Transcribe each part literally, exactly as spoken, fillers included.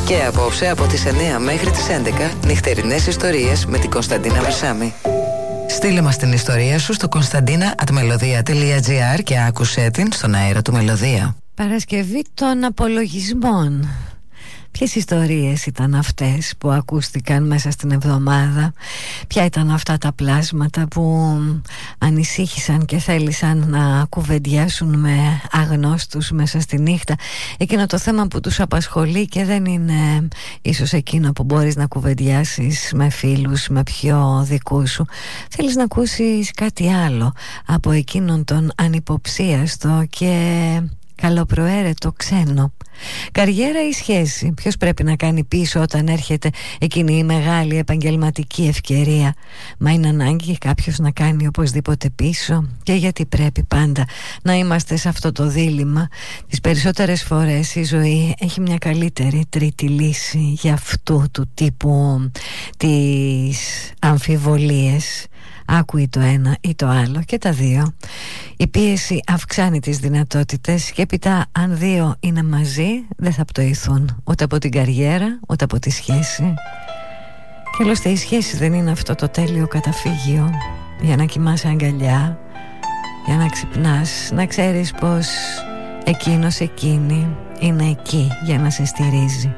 Και απόψε από τις εννιά μέχρι τις έντεκα νυχτερινές ιστορίες με την Κωνσταντίνα Βερσάμη. Στείλε μας την ιστορία σου στο κωνσταντίνα at melodia τελεία gr και άκουσέ την στον αέρα του Μελωδία. Παρασκευή των απολογισμών. Ποιες ιστορίες ήταν αυτές που ακούστηκαν μέσα στην εβδομάδα? Ποια ήταν αυτά τα πλάσματα που ανησύχησαν και θέλησαν να κουβεντιάσουν με αγνώστους μέσα στη νύχτα? Εκείνο το θέμα που τους απασχολεί και δεν είναι ίσως εκείνο που μπορείς να κουβεντιάσεις με φίλους, με πιο δικούς σου. Θέλεις να ακούσεις κάτι άλλο από εκείνον τον ανυποψίαστο και καλοπροαίρετο ξένο. Καριέρα ή σχέση? Ποιος πρέπει να κάνει πίσω όταν έρχεται εκείνη η μεγάλη επαγγελματική ευκαιρία? Μα είναι ανάγκη κάποιος να κάνει οπωσδήποτε πίσω? Και γιατί πρέπει πάντα να είμαστε σε αυτό το δίλημμα? Τις περισσότερες φορές η ζωή έχει μια καλύτερη τρίτη λύση για αυτού του τύπου τις αμφιβολίες. Άκου ή το ένα ή το άλλο και τα δύο. Η πίεση αυξάνει τις δυνατότητες και έπειτα αν δύο είναι μαζί δεν θα πτωηθούν ούτε από την καριέρα ούτε από τη σχέση. Και άλλωστε η σχέση δεν είναι αυτό το τέλειο καταφύγιο για να κοιμάσαι αγκαλιά, για να ξυπνάς, να ξέρεις πως εκείνος, εκείνη είναι εκεί για να σε στηρίζει.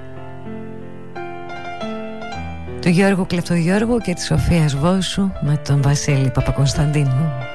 Του Γιώργου Κλεφτογιώργου και της Σοφίας Βόσου με τον Βασίλη Παπακωνσταντίνου.